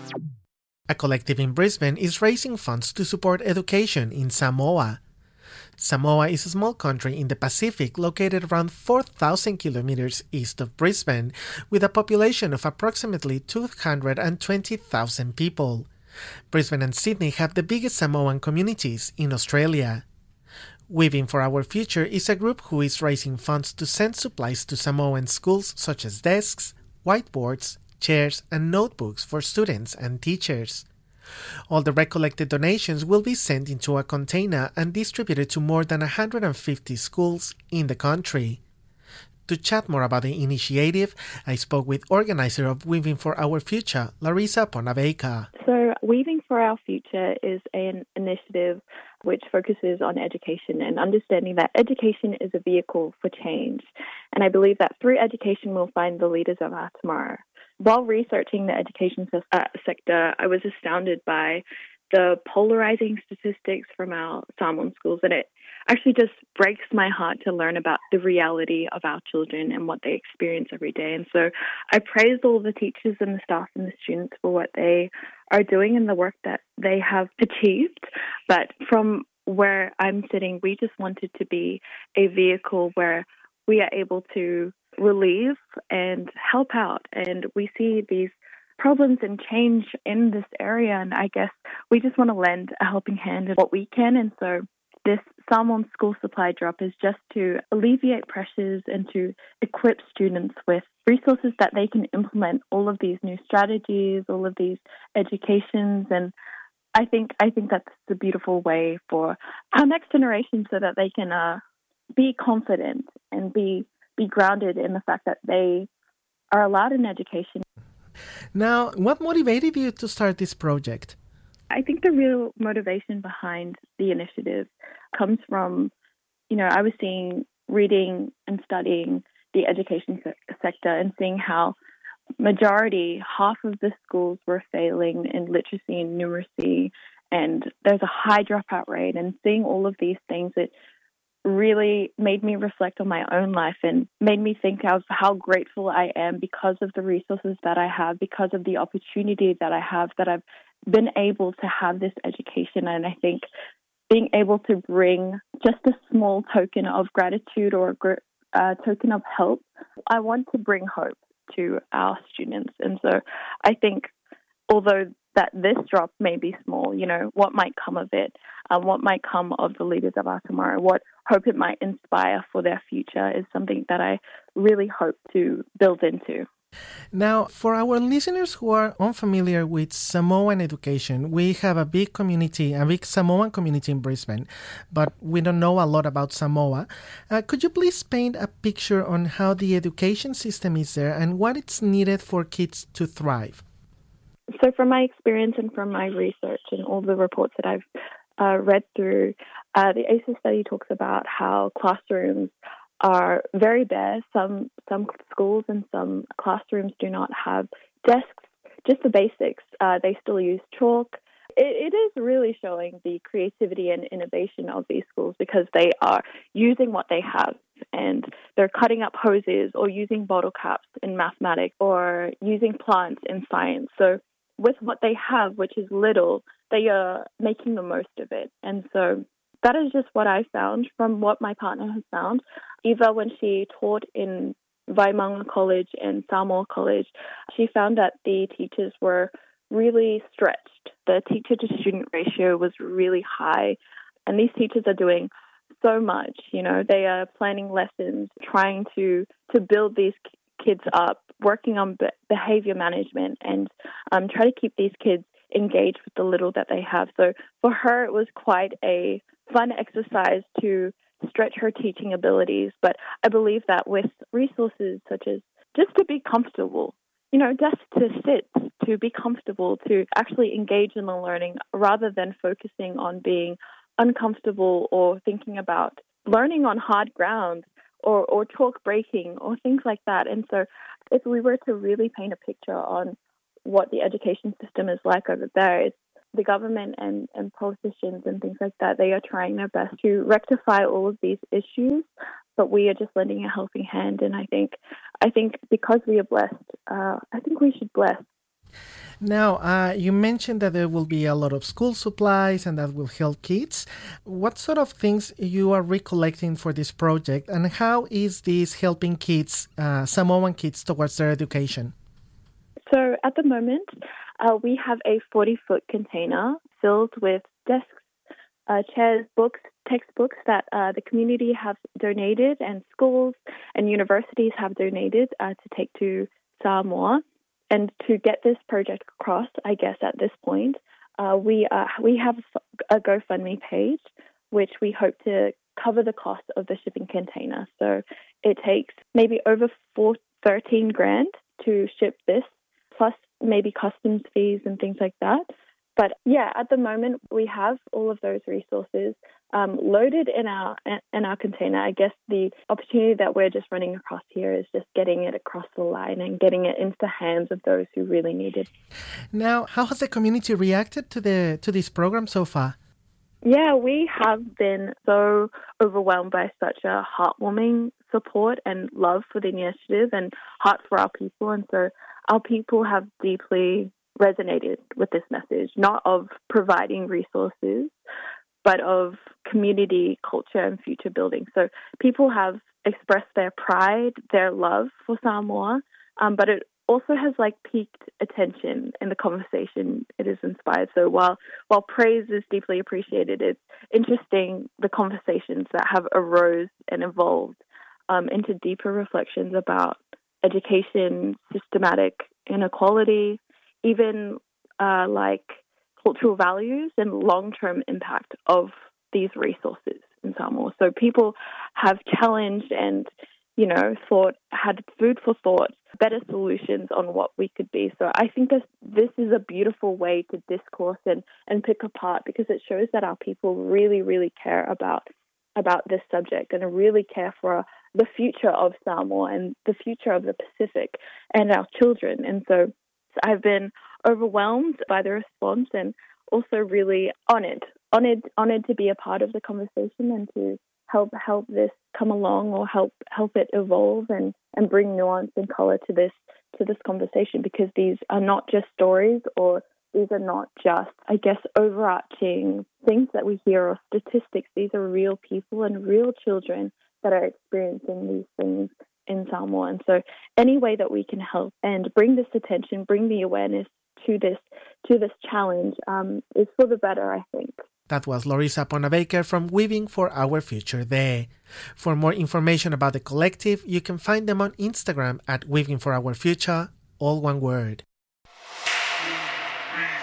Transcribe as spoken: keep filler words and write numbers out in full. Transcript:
A collective in Brisbane is raising funds to support education in Samoa. Samoa is a small country in the Pacific located around four thousand kilometers east of Brisbane, with a population of approximately two hundred twenty thousand people. Brisbane and Sydney have the biggest Samoan communities in Australia. Weaving for Our Future is a group who is raising funds to send supplies to Samoan schools such as desks, whiteboards, chairs, and notebooks for students and teachers. All the recollected donations will be sent into a container and distributed to more than one hundred fifty schools in the country. To chat more about the initiative, I spoke with organizer of Weaving for Our Future, Larissa Ponaveika. So Weaving for Our Future is an initiative which focuses on education and understanding that education is a vehicle for change. And I believe that through education we'll find the leaders of our tomorrow. While researching the education se- sector, I was astounded by the polarizing statistics from our Samoan schools, and it actually just breaks my heart to learn about the reality of our children and what they experience every day. And so I praise all the teachers and the staff and the students for what they are doing and the work that they have achieved. But from where I'm sitting, we just wanted to be a vehicle where we are able to relieve and help out. And we see these problems and change in this area, and I guess we just want to lend a helping hand in what we can. And so this Samoan School Supply Drop is just to alleviate pressures and to equip students with resources that they can implement all of these new strategies, all of these educations. And I think I think that's a beautiful way for our next generation so that they can uh, be confident and be be grounded in the fact that they are allowed an education. Now, what motivated you to start this project? I think the real motivation behind the initiative comes from, you know, I was seeing, reading and studying the education se- sector and seeing how majority, half of the schools were failing in literacy and numeracy, and there's a high dropout rate, and seeing all of these things, it really made me reflect on my own life and made me think of how grateful I am because of the resources that I have, because of the opportunity that I have, that I've been able to have this education. And I think being able to bring just a small token of gratitude or a uh, token of help, I want to bring hope to our students. And so I think although that this drop may be small, you know, what might come of it, um, what might come of the leaders of our tomorrow, what hope it might inspire for their future is something that I really hope to build into. Now, for our listeners who are unfamiliar with Samoan education, we have a big community, a big Samoan community in Brisbane, but we don't know a lot about Samoa. Uh, could you please paint a picture on how the education system is there and what it's needed for kids to thrive? So from my experience and from my research and all the reports that I've uh, read through, uh, the A C E study talks about how classrooms are very bare. Some some schools and some classrooms do not have desks, just the basics. Uh, they still use chalk. It, it is really showing the creativity and innovation of these schools because they are using what they have and they're cutting up hoses or using bottle caps in mathematics or using plants in science. So with what they have, which is little, they are making the most of it. And so that is just what I found from what my partner has found. Eva, when she taught in Waimanga College and Samoa College, she found that the teachers were really stretched. The teacher-to-student ratio was really high. And these teachers are doing so much. You know, they are planning lessons, trying to, to build these kids up, working on be- behavior management and um, try to keep these kids engaged with the little that they have. So for her, it was quite a fun exercise to stretch her teaching abilities. But I believe that with resources such as just to be comfortable, you know, just to sit, to be comfortable, to actually engage in the learning rather than focusing on being uncomfortable or thinking about learning on hard ground or, or chalk breaking or things like that. And so if we were to really paint a picture on what the education system is like over there, it's the government and, and politicians and things like that, they are trying their best to rectify all of these issues, but we are just lending a helping hand. And I think I think because we are blessed, uh, I think we should bless. Now, uh, you mentioned that there will be a lot of school supplies and that will help kids. What sort of things you are recollecting for this project, and how is this helping kids, uh, Samoan kids, towards their education? So at the moment, uh, we have a forty-foot container filled with desks, uh, chairs, books, textbooks that uh, the community have donated and schools and universities have donated uh, to take to Samoa. And to get this project across, I guess at this point, uh, we uh, we have a GoFundMe page, which we hope to cover the cost of the shipping container. So it takes maybe over four, thirteen grand to ship this, plus maybe customs fees and things like that. But yeah, at the moment, we have all of those resources um, loaded in our in our container. I guess the opportunity that we're just running across here is just getting it across the line and getting it into the hands of those who really need it. Now, how has the community reacted to the to this program so far? Yeah, we have been so overwhelmed by such a heartwarming support and love for the initiative and heart for our people. And so our people have deeply resonated with this message, not of providing resources, but of community, culture, and future building. So people have expressed their pride, their love for Samoa, um, but it also has like piqued attention in the conversation it has inspired. So while while praise is deeply appreciated, it's interesting the conversations that have arose and evolved um, into deeper reflections about education, systematic inequality, even uh, like cultural values and long-term impact of these resources in Samoa. So people have challenged and, you know, thought, had food for thought, better solutions on what we could be. So I think this this is a beautiful way to discourse and, and pick apart, because it shows that our people really, really care about about this subject and really care for the future of Samoa and the future of the Pacific and our children. And so I've been overwhelmed by the response and also really honored, honored, honored to be a part of the conversation and to help help this come along or help help it evolve and, and bring nuance and color to this to this conversation, because these are not just stories, or these are not just, I guess, overarching things that we hear or statistics. These are real people and real children that are experiencing these things in Samoa. And so any way that we can help and bring this attention, bring the awareness to this to this challenge um, is for the better, I think. That was Lorisa Pona-Baker from Weaving for Our Future Day. For more information about the collective, you can find them on Instagram at Weaving for Our Future, all one word.